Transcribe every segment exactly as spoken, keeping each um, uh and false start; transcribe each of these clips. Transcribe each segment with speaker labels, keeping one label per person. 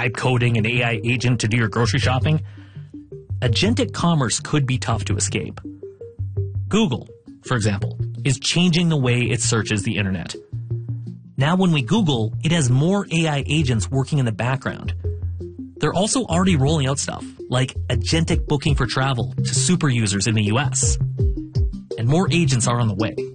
Speaker 1: vibe coding an A I agent to do your grocery shopping, agentic commerce could be tough to escape. Google, for example, is changing the way it searches the internet. Now when we Google, it has more A I agents working in the background. They're also already rolling out stuff, like agentic booking for travel to super users in the U S. And more agents are on the way.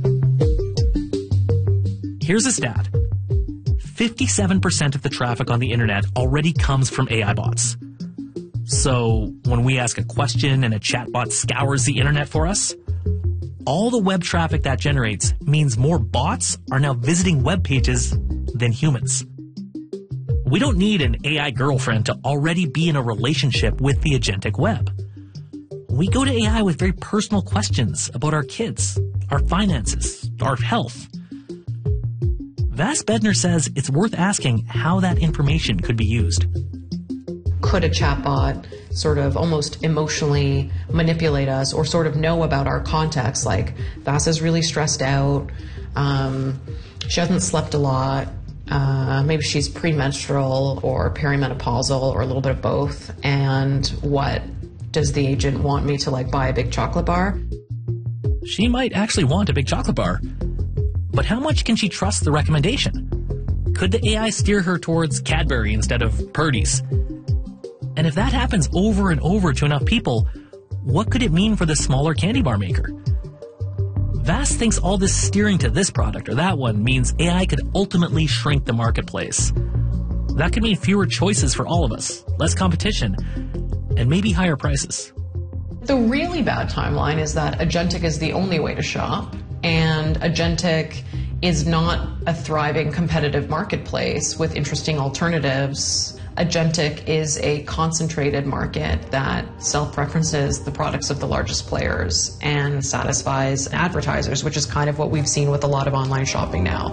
Speaker 1: Here's a stat. fifty-seven percent of the traffic on the internet already comes from A I bots. So when we ask a question and a chatbot scours the internet for us, all the web traffic that generates means more bots are now visiting web pages than humans. We don't need an A I girlfriend to already be in a relationship with the agentic web. We go to A I with very personal questions about our kids, our finances, our health. Vas Bednar says it's worth asking how that information could be used.
Speaker 2: Could a chatbot sort of almost emotionally manipulate us or sort of know about our context? Like, Vas is really stressed out, um, she hasn't slept a lot, uh, maybe she's premenstrual or perimenopausal or a little bit of both. And what does the agent want me to, like, buy a big chocolate bar?
Speaker 1: She might actually want a big chocolate bar. But how much can she trust the recommendation? Could the A I steer her towards Cadbury instead of Purdy's? And if that happens over and over to enough people, what could it mean for the smaller candy bar maker? Vas thinks all this steering to this product or that one means A I could ultimately shrink the marketplace. That could mean fewer choices for all of us, less competition, and maybe higher prices.
Speaker 2: The really bad timeline is that agentic is the only way to shop, and agentic is not a thriving competitive marketplace with interesting alternatives. Agentic is a concentrated market that self-preferences the products of the largest players and satisfies advertisers, which is kind of what we've seen with a lot of online shopping now.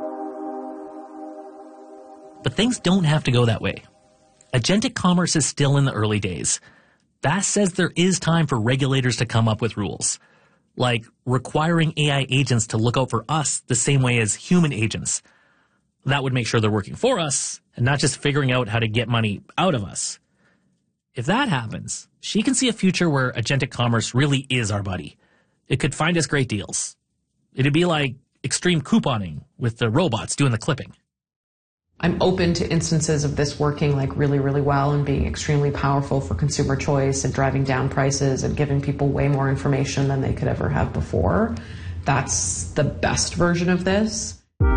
Speaker 1: But things don't have to go that way. Agentic commerce is still in the early days. Vas says there is time for regulators to come up with rules, like requiring A I agents to look out for us the same way as human agents. That would make sure they're working for us and not just figuring out how to get money out of us. If that happens, she can see a future where agentic commerce really is our buddy. It could find us great deals. It'd be like extreme couponing with the robots doing the clipping.
Speaker 2: I'm open to instances of this working like really, really well and being extremely powerful for consumer choice and driving down prices and giving people way more information than they could ever have before. That's the best version of this.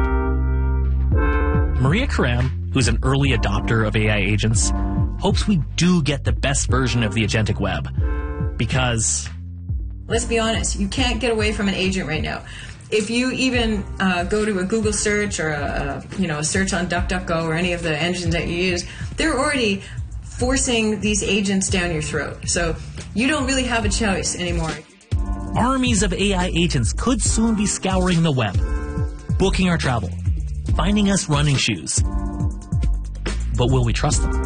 Speaker 1: Maria Karam, who's an early adopter of A I agents, hopes we do get the best version of the agentic web. Because,
Speaker 3: let's be honest, you can't get away from an agent right now. If you even uh, go to a Google search or a, a you know a search on DuckDuckGo or any of the engines that you use, they're already forcing these agents down your throat. So you don't really have a choice anymore.
Speaker 1: Armies of A I agents could soon be scouring the web, booking our travel, finding us running shoes. But will we trust them?